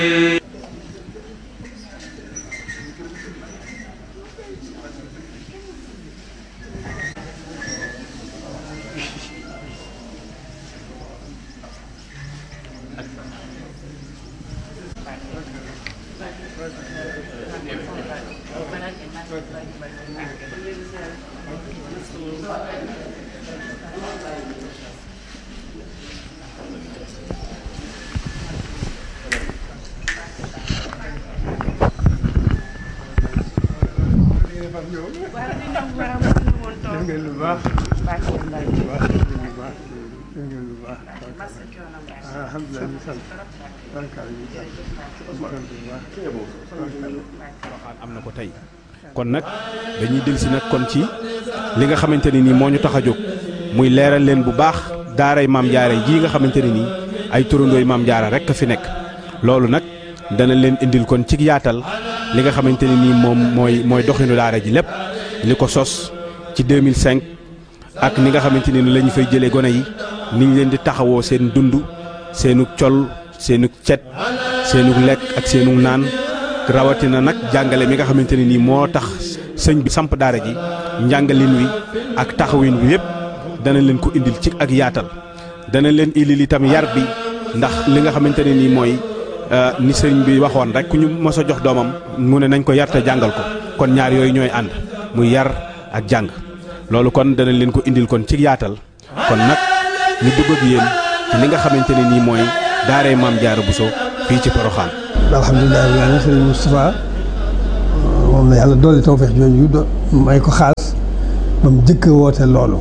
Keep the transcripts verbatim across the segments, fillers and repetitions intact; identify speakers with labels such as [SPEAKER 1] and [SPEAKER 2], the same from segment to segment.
[SPEAKER 1] am na ko tey kon nag dañuy dellusi nag kon ci li nga xamante ne nii moo ñu tax a jóg muy leeral leen bu baax daaray maam jaara jii nga xamante ne nii ay turandooy maam jaara rek a fi nekk loolu nag dana leen indil kon ci yaatal li nga xamante ne nii moom mooy mooy doxinu daara ji lépp li ko sos ci deux mille cinq ak ni nga xamante ne ni la ñu fay jëlee gone yi ni ñu leen di taxawoo seen dund seenu col seenu cet seenu lekk ak seenu naan rawatina nag jàngale mi nga xamante ne nii moo tax sëñ bi samp daara ji njàngalin wi ak taxawin wi yëpp dana leen ko indil ci ak yaatal dana leen indil itam yar bi ndax li nga xamante ne nii mooy ni sëñ bi waxoon rek ku ñu mos a jox doomam mu ne nañ ko yar te jàngal ko kon ñaar yooyu ñooy ànd muy yar ak jàng loolu kon dana leen ko indil kon ci yaatal kon nag ñu dugg ak yéen ci li nga xamante ne nii mooy daaray maam Jaara Buso fii ci Porokhane.
[SPEAKER 2] alhamdulilah rabbil aalamiin sëriñ Moustapha moom la yàlla doole tawfeex jooju do may ko xaas ba mu jëkk woote loolu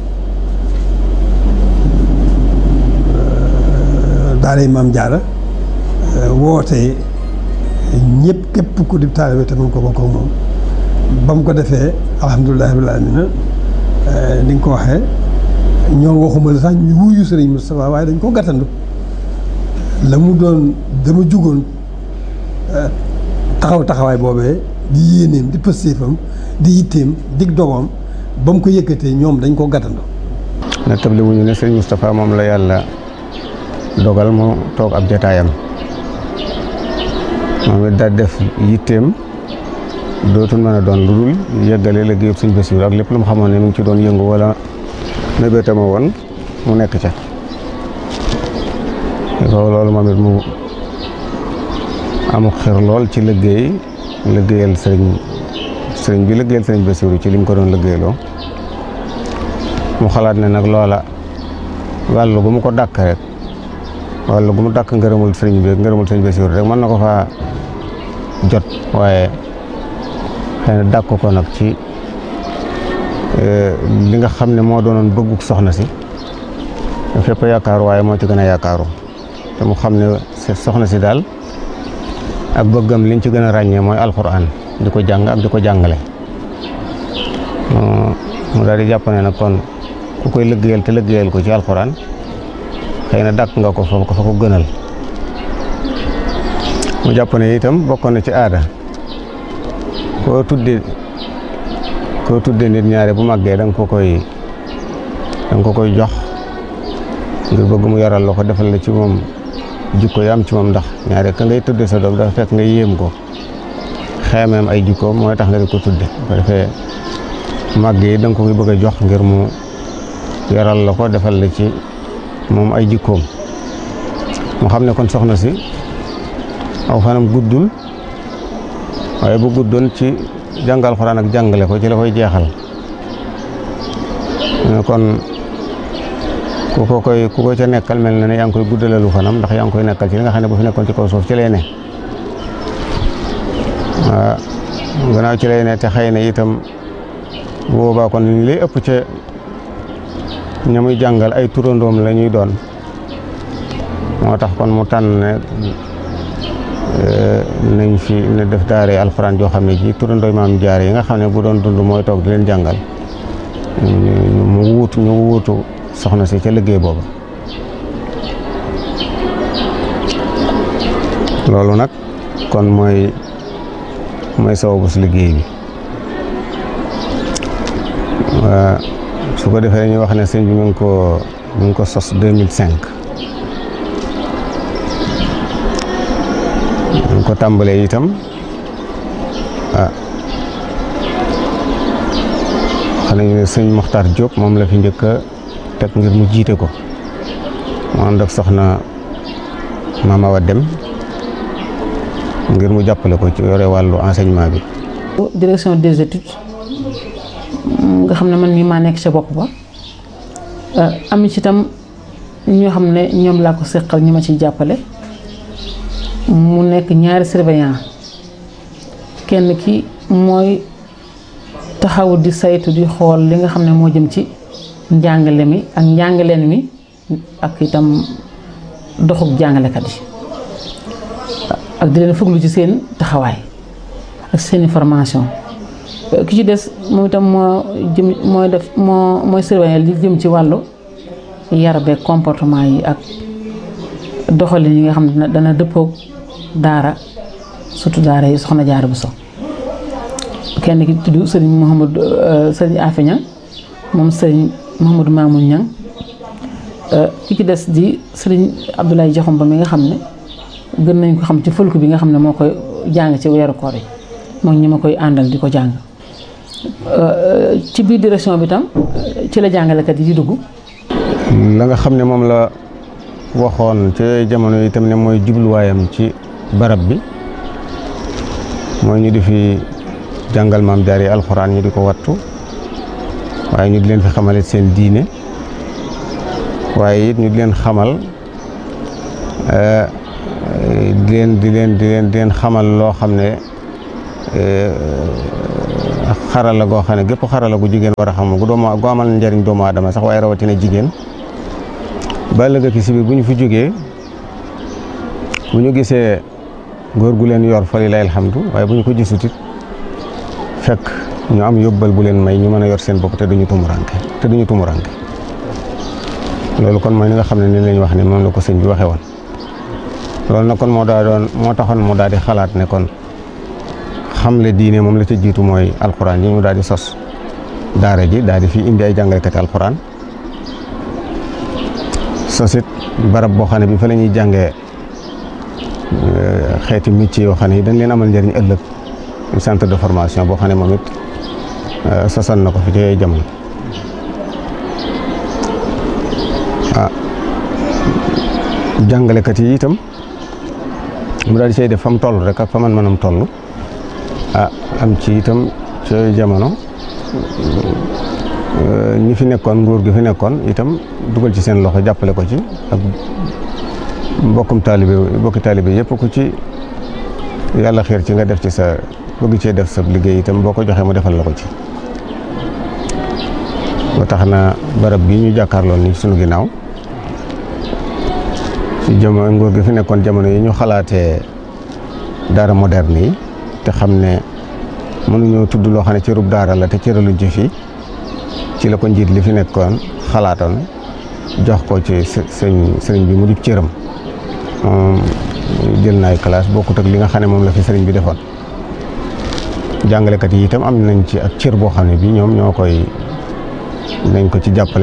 [SPEAKER 2] daaray maam Jaara woote ñëpp képp ku di taalibe te mën ko bokk ak moom ba mu ko defee alhamdulilah rabbil aalamiin ni nga ko waxee ñoo waxuma la sax ñu wuyu sëriñ Moustapha waaye dañ ko gàttandu la mu doon dama jugoon taxaw taxawaay boobee di yéeneem di pëstéefam di yitteem dig dogoom ba mu ko yëkkatee ñoom dañ ko gàttandu
[SPEAKER 3] na table wuñu ne sëriñ Moustapha moom la yàlla dogal mu toog ab jataayam moom it daal def yitteem dootul mën a doon lu dul yeggale liggéeyub sëñ Bassirou ak lépp lu mu xamoon ne mu ngi ci doon yëngu wala mébétama woon mu nekk ca loolu moom it mu amul xër lool ci liggéey liggéeyal sëriñ sëriñ bi liggéeyal sëriñ Bassirou ci li mu ko doon liggéeyloo mu xalaat ne nag loola wàllu gu mu ko dàkk rek wàllu gu mu dàkk ngërëmul sëriñ bi ngërëmul sëriñ Bassirou rek mën na ko faa jot waaye xëy na dàkk ko nag ci li nga xam ne moo doonoon bëgguk soxna si fépp yaakaaru waaye moo ci gën a yaakaaru te mu xam ne soxna si daal ak bëggam liñ ci gën a ràññee mooy alxuraan di ko jàng ak di ko jàngale mu daal di jàpp ne nag kon ku koy liggéeyal te liggéeyal ko ci alxuraan xëy na dàkk nga ko fa ko fa ko gënal mu jàpp ne itam bokkoon na ci aada koo tudde koo tudde nit ñaare bu màggee da nga ko koy da nga ko koy jox ngir bëgg mu yaral la ko defal la ci moom jikko yi am ci moom ndax ñaare ka ngay tudde sa doom dafa fekk nga yéem ko xeemeem ay jikkoom mooy tax nga di ko tudde ko defee màgg yi da nga ko koy bëgg a jox ngir mu yaral la ko defal la ci moom ay jikkoom mu xam ne kon soxna si aw fanam guddul waaye bu guddoon ci jàngal Alxuraan ak jàngale ko ci la koy jeexal kon ku ko koy ku ko ca nekkal mel na ne yaa ngi koy guddalalu fanam ndax yaa ngi koy nekkal ci li nga xam ne bu fi nekkoon ci kaw suuf ci lay ne waaw gannaaw ci lay ne te xëy na itam bu boobaa kon li lay ëpp ca ña muy jàngal ay turandoom la ñuy doon moo tax kon mu tànn ne nañ fi ne def daare alxuraan joo xam ne ji turandooy maam jaare yi nga xam ne bu doon dund mooy toog di leen jàngal mu wuutu ñu wuutu soxna si ca liggéey boobu loolu nag kon mooy mooy sababu si liggéey bi su ko defee ñu wax ne sëñ bi mu ngi ko mu ngi ko sos deux mille cinq ko tàmbalee itam ah xam nañu ne sëñ Mokhtar Diop moom la fi njëkk a teg ngir mu jiite ko mu ànd ak soxna Mama Awa Dem ngir mu jàppale ko ci yore wàllu enseignement bi.
[SPEAKER 4] direction des études nga xam ne man mii maa nekk ca bopp ba am ci itam ñoo xam ne ñoom laa ko seqal ñi ma ciy jàppale mu nekk ñaari surveillant kenn ki mooy taxaw di saytu di xool li nga xam ne moo jëm ci njàngale mi ak njàngaleen mi ak itam doxub jàngalekat yi ak di leen fuglu ci seen taxawaay ak seeni formation ki ci des moom itam moo jëm mooy def moo mooy surveiller li jëm ci wàllu yar beeg comportement yi ak doxalin yi nga xam ne dana dëppoog daara surtout daara yi Soxna Jaara Buso kenn ki tudd sëriñ Mouhamadou sëriñ Afe Ñang moom sëriñ Mouhamadou Mamoun Ñang ki ci des di sëriñ Abdoulaye Jaxumba mi nga xam ne gën nañ ko xam ci fëlku bi nga xam ne moo koy jàng ci weeru koor yi moom ñi ma koy àndal di ko jàng ci biir direction bi tam ci la jàngalekat yi di dugg.
[SPEAKER 3] la nga xam ne moom la waxoon ci jamono yi itam ne mooy jubluwaayam ci barab bi mooy ñu di fi jàngal maam jaar yi alxuraan ñu di ko wattu waaye ñu di leen fi xamalit seen diine waaye it ñu di leen xamal di leen di leen di leen di leen xamal loo xam ne xarala goo xam ne gépp xarala gu jigéen war a xam gu doomu gu amal njariñ doomu aadama sax waaye rawatina jigéen ba ëllëg ki si biir bu ñu fi jógee bu ñu gisee góor gu leen yor fa lillahi alhamdu waaye bu ñu ko gisut it fekk ñu am yóbbal bu leen may ñu mën a yor seen bopp te duñu tumuranke te duñu tumuranke loolu kon mooy li nga xam ne ni lañ wax ne moom la ko sëñ bi waxee woon loolu nag kon moo daa doon moo taxoon mu daal di xalaat ne kon xamle diine moom la ca jiitu mooy alxuraan yi mu daal di sos daara ji daal di fi indi ay jàngalekati alxuraan sosit barab boo xam ne bi fa la ñuy jàngee xeeti métier yoo xam ne dañ leen amal njëriñ ëllëg centre de formation boo xam ne moom it sosan na ko fi ci jamono ah jàngalekat yi itam mu daal di say def fa mu toll rek ak fa man manam toll ah am ci itam ci jamono ñi fi nekkoon nguur gi fi nekkoon itam dugal ci seen loxo jàppale ko ci ak mbokkum taalibe mbokki taalibe yëpp ku ci yàlla xiir ci nga def ci sa bëgg cee def sa liggéey itam boo ko joxee mu defal la ko ci ba tax na barab bi ñu jàkkaarloon ni sunu ginnaaw ci jamono nguur gi fi nekkoon jamono yi ñu xalaatee daara moderne yi te xam ne mënuñoo tudd loo xam ne cërub daara la te cëraluñ ci fii ci la ko njiit li fi nekkoon xalaatoon jox ko ci sëñ sëriñ bi mu di cëram moom jël naay classe bokkut ak li nga xam ne moom la fi sëriñ bi defoon jàngalekat yi itam am nañ ci ak cër boo xam ne bii ñoom ñoo koy nañ ko ci jàppale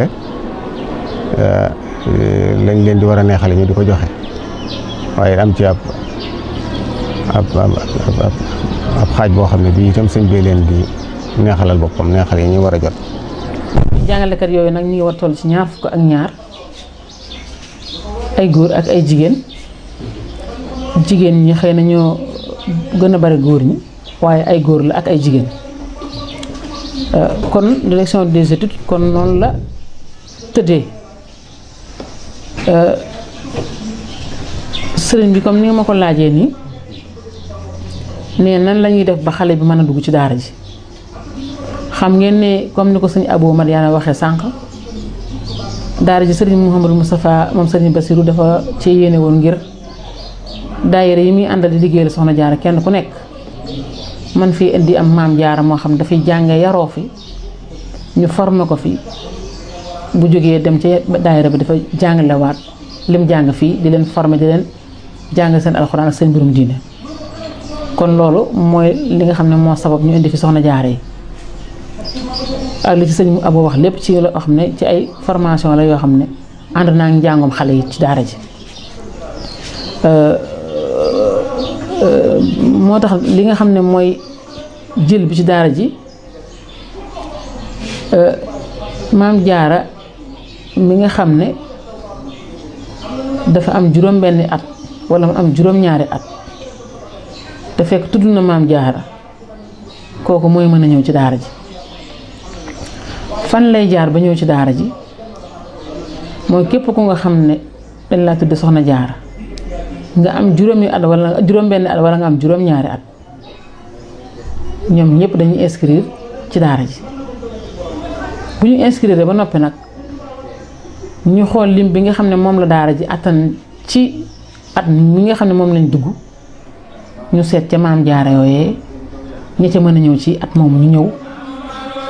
[SPEAKER 3] lañ leen di war a neexale ñu di ko joxe waaye am ci ab ab ab xaaj boo xam ne bii itam sëñ bee leen di neexalal boppam neexal yi ñu war a jot.
[SPEAKER 4] jàngalekat yooyu nag ñu ngi war toll ci ñaar fukk ak ñaar ay góor ak ay jigéen jigéen ñi xëy na ñoo gën a bari góor ñi waaye ay góor la ak ay jigéen kon direction des études kon noonu la tëddee sëriñ bi comme ni nga ma ko laajee nii ne nan la ñuy def ba xale bi mën a dugg ci daara ji xam ngeen ne comme ni ko sëñ Abou Madiana waxee sànq daara ji sëriñ Mouhamadou Moustapha moom sëriñ Bassirou dafa ci yéene woon ngir daayira yi muy àndal di liggéeyal Soxna Jaara kenn ku nekk man fii indi am maam Jaara moo xam dafay jànge yaroo fi ñu formé ko fi bu jógee dem ci daayira bi dafa jàngalewaat lim jàng fii di leen formé di leen jàng seen alxuraan ak seen mbirum diine kon loolu mooy li nga xam ne moo sabab ñu indi fi Soxna Jaara yi ak li ci sëñ Abou wax lépp ci loo xam ne ci ay formation la yoo xam ne ànd naa ngi njàngum xale yi ci daara ji moo tax li nga xam ne mooy jël bi ci daara ji maam jaara mi nga xam ne dafa am juróom benni at wala mu am juróom ñaari at te fekk tudd na maam jaara kooku mooy mën a ñëw ci daara ji. fan lay jaar ba ñëw ci daara ji mooy képp ku nga xam ne dañ laa tudd soxna jaara nga am juróomi at wala juróom benni at wala nga am juróom ñaari at ñoom ñëpp dañuy inscrire ci daara ji. bu ñu inscrire ba noppi nag ñu xool lim bi nga xam ne moom la daara ji attan ci at mi nga xam ne moom lañ dugg ñu seet ca maam jaara yooyee ña ca mën a ñëw ci at moomu ñu ñëw